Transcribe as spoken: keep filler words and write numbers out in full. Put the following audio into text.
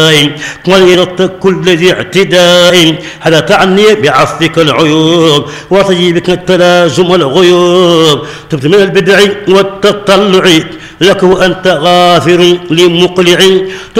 وليرد كل ذي اعتداء هذا تعني بعفك العيوب وطيبك التلازم والغيوب تبت من البدع والتطلع لك وأنت غافر لمقلع